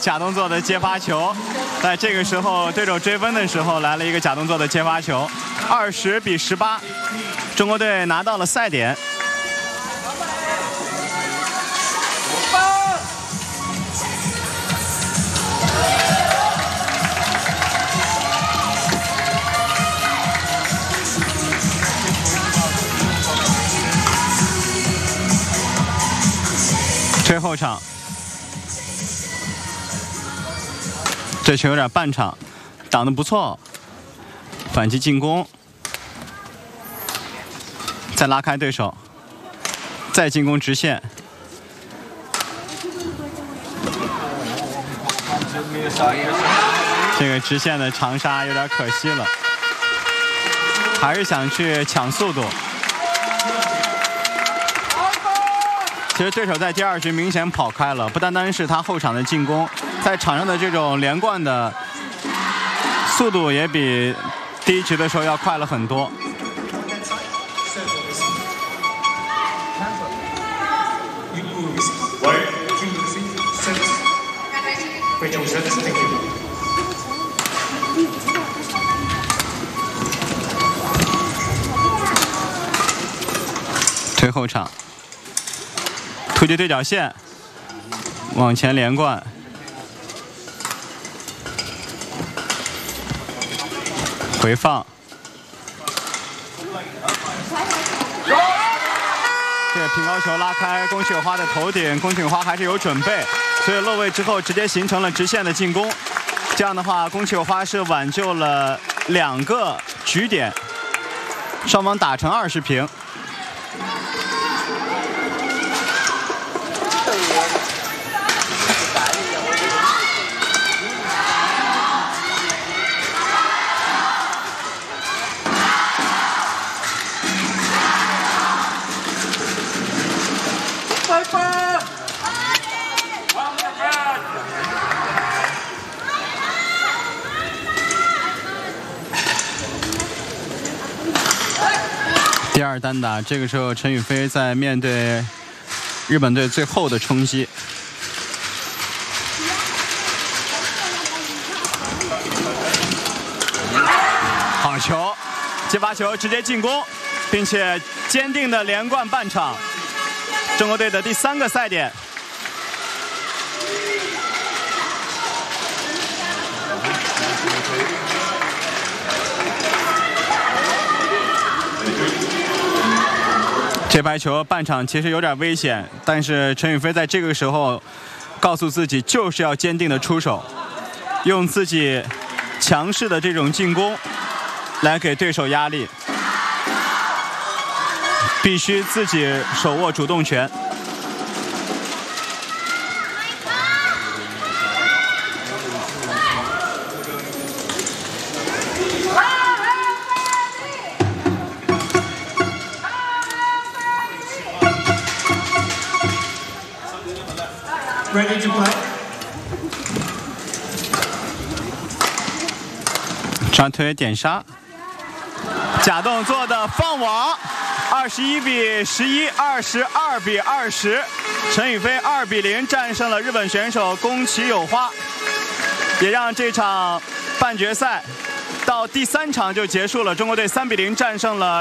假动作的接发球，在这个时候对手追分的时候来了一个假动作的接发球，20比18，中国队拿到了赛点。吹后场，这球有点半场，挡得不错，反击进攻，再拉开对手，再进攻直线。这个直线的长杀有点可惜了，还是想去抢速度。其实对手在第2局明显跑开了，不单单是他后场的进攻，在场上的这种连贯的速度也比第1局的时候要快了很多。推后场。突击对角线，往前连贯，回放。这个平高球拉开宫崎友花的头顶，宫崎友花还是有准备，所以落位之后直接形成了直线的进攻。这样的话，宫崎友花是挽救了2个局点，双方打成20平。第2单打，这个时候陈雨菲在面对日本队最后的冲击。好球，接发球直接进攻，并且坚定的连贯半场。中国队的第3个赛点。这拍球半场其实有点危险，但是陈雨菲在这个时候告诉自己就是要坚定的出手，用自己强势的这种进攻来给对手压力，必须自己手握主动权。 Ready to play. 长腿点杀，假动作的放网，21比11，22比20，陈雨菲2比0战胜了日本选手宫崎友花，也让这场半决赛到第3场就结束了。中国队3比0战胜了